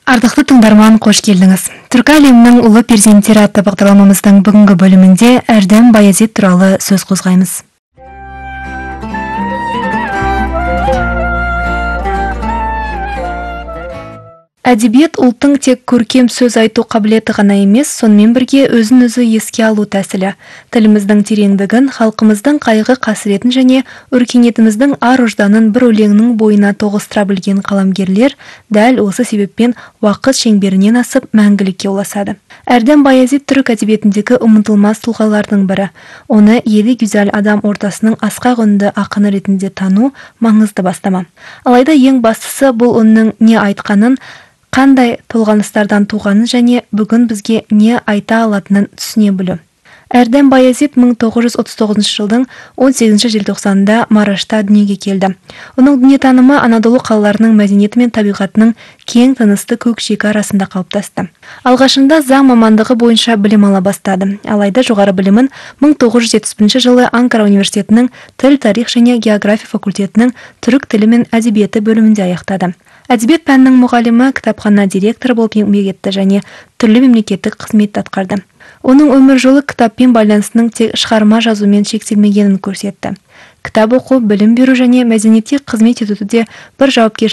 Ардақты тыңдарман, қош келдіңіз. Түркі әлемінің ұлы перзенттері атты бағдарламамыздың бүгінгі бөлімінде Әрдем Баязит туралы сөз қозғаймыз. Әдебиет ұлттың тек көркем сөз айту қабілеті ғана емес, сонымен бірге өзін-өзі еске алу тәсілі. Тіліміздің тереңдігін, халқымыздың қайғы қасіретін және өркениетіміздің ар-ұжданын бір өлеңнің бойына тоғыстыра білген қаламгерлер дәл осы себеппен уақыт шеңберінен асып мәңгілікке ұласады. Әрдем Баязит түрік әдебиетіндегі ұмытылмас тұлғалардың бірі. Оны елі гүзәл адам ортасының асқақ үнді ақыны ретінде тану маңызды бастама. Алайда ең бастысы бұл оның не айтқанын, қандай толғаныстардан туғанын және бүгін бізге не айта алатынын түсіне білу. Әрдем Баязит 1939 жылдың 18 желтоқсанында Марашта дүниеге келді. Оның дүниетанымы Анадолу қалаларының мәдениеті мен табиғатының кең тынысты көкжиегі арасында қалыптасты. Алғашында заң мамандығы бойынша білім ала бастады. Алайда жоғары білімін 1971 жылы Анкара университетінің тіл, тарих және география факультетінің түрік тілі мен әдебиеті бөлімінде аяқтады. Әдебиет пәнінің мұғалімі, кітапхана директоры болып еңбек етті және түрлі мемлекеттік қызмет атқарды. Оның өмір жолы кітаппен байланысының тек шығарма жазумен шектелмегенін көрсетті. Кітап оқу, білім беру және мәдениетке қызмет етуде бір жауапкершілік